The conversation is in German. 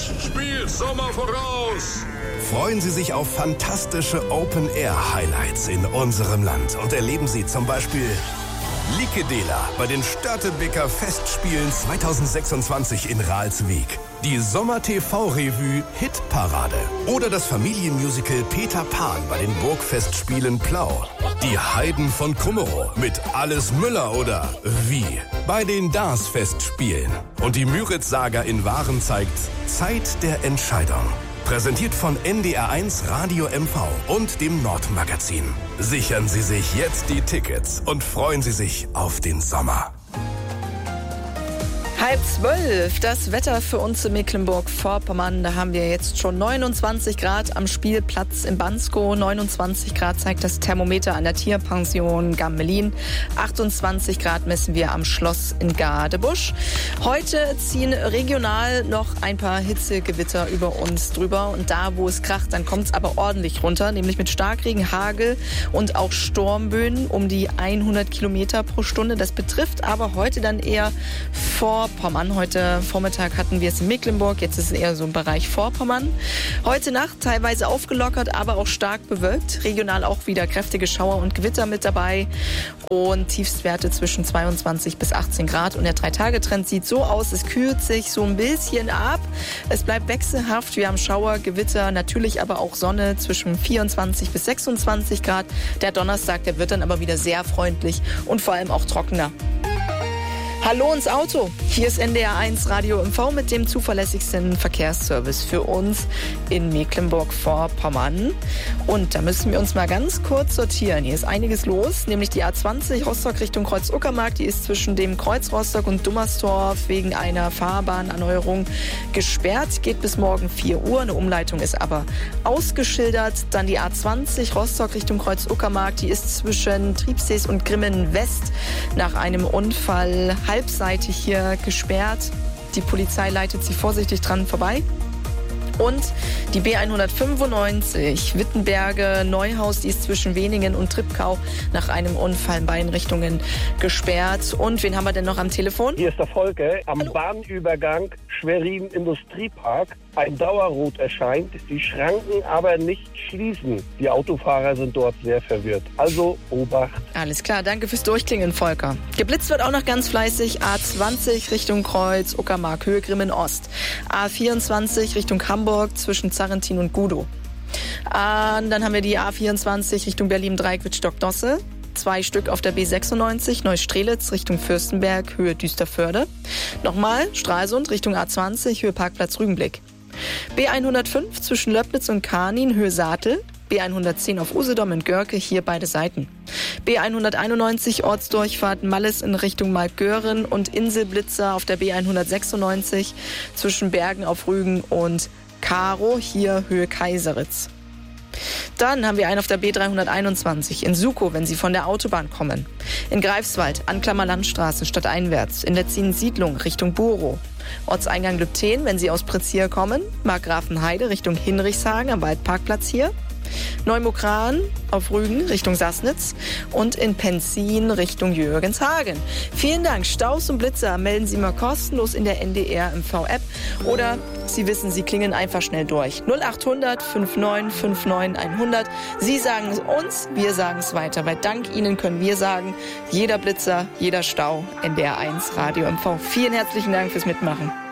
Festspiel Sommer voraus! Freuen Sie sich auf fantastische Open-Air-Highlights in unserem Land und erleben Sie zum Beispiel Likedela bei den Störtebeker Festspielen 2026 in Ralswiek, die Sommer-TV-Revue Hitparade oder das Familienmusical Peter Pan bei den Burgfestspielen Plau, die Heiden von Krummerow mit Alles Müller oder Wie bei den DARS-Festspielen und die Müritz-Saga in Waren zeigt Zeit der Entscheidung. Präsentiert von NDR1 Radio MV und dem Nordmagazin. Sichern Sie sich jetzt die Tickets und freuen Sie sich auf den Sommer. 11:30, das Wetter für uns in Mecklenburg-Vorpommern. Da haben wir jetzt schon 29 Grad am Spielplatz in Banskow. 29 Grad zeigt das Thermometer an der Tierpension Gammelin. 28 Grad messen wir am Schloss in Gadebusch. Heute ziehen regional noch ein paar Hitzegewitter über uns drüber. Und da, wo es kracht, dann kommt es aber ordentlich runter. Nämlich mit Starkregen, Hagel und auch Sturmböen um die 100 Kilometer pro Stunde. Das betrifft aber heute dann eher Vorpommern. Heute Vormittag hatten wir es in Mecklenburg, jetzt ist es eher so im Bereich Vorpommern. Heute Nacht teilweise aufgelockert, aber auch stark bewölkt. Regional auch wieder kräftige Schauer und Gewitter mit dabei und Tiefstwerte zwischen 22 bis 18 Grad. Und der 3-Tage-Trend sieht so aus, es kühlt sich so ein bisschen ab. Es bleibt wechselhaft, wir haben Schauer, Gewitter, natürlich aber auch Sonne zwischen 24 bis 26 Grad. Der Donnerstag, der wird dann aber wieder sehr freundlich und vor allem auch trockener. Hallo ins Auto. Hier ist NDR1 Radio MV mit dem zuverlässigsten Verkehrsservice für uns in Mecklenburg-Vorpommern. Und da müssen wir uns mal ganz kurz sortieren. Hier ist einiges los, nämlich die A20 Rostock Richtung Kreuz-Uckermark. Die ist zwischen dem Kreuz Rostock und Dummersdorf wegen einer Fahrbahnerneuerung gesperrt. Geht bis morgen 4 Uhr. Eine Umleitung ist aber ausgeschildert. Dann die A20 Rostock Richtung Kreuz-Uckermark. Die ist zwischen Triebsees und Grimmen West nach einem Unfall halbseitig hier gesperrt. Die Polizei leitet sie vorsichtig dran vorbei. Und die B195 Wittenberge Neuhaus, die ist zwischen Weningen und Treptow nach einem Unfall in beiden Richtungen gesperrt. Und wen haben wir denn noch am Telefon? Hier ist der Volker am Hallo. Bahnübergang Schwerin Industriepark. Ein Dauerrot erscheint, die Schranken aber nicht schließen. Die Autofahrer sind dort sehr verwirrt. Also Obacht. Alles klar, danke fürs Durchklingen, Volker. Geblitzt wird auch noch ganz fleißig. A20 Richtung Kreuz, Uckermark, Höhe Grimmen Ost. A24 Richtung Hamburg zwischen Zarrentin und Gudow. Dann haben wir die A24 Richtung Berlin-Dreieck Wittstock-Dosse. 2 Stück auf der B96 Neustrelitz Richtung Fürstenberg, Höhe Düsterförde. Nochmal Stralsund Richtung A20, Höhe Parkplatz Rügenblick. B105 zwischen Löbnitz und Karnin, Höhe Saatel. B110 auf Usedom und Görke, hier beide Seiten. B191 Ortsdurchfahrt Malles in Richtung Maltgören und Inselblitzer auf der B196 zwischen Bergen auf Rügen und Karo, hier Höhe Kaiseritz. Dann haben wir einen auf der B321 in Sukow, wenn Sie von der Autobahn kommen. In Greifswald, Anklammer Landstraße, stadteinwärts. In der Siedlung Richtung Borow. Ortseingang Lübten, wenn Sie aus Prezier kommen. Markgrafenheide Richtung Hinrichshagen am Waldparkplatz hier. Neumokran auf Rügen Richtung Sassnitz und in Penzin Richtung Jürgenshagen. Vielen Dank. Staus und Blitzer melden Sie mal kostenlos in der NDR MV-App oder Sie wissen, Sie klingen einfach schnell durch. 0800 5959 100. Sie sagen es uns, wir sagen es weiter, weil dank Ihnen können wir sagen, jeder Blitzer, jeder Stau, NDR1 Radio MV. Vielen herzlichen Dank fürs Mitmachen.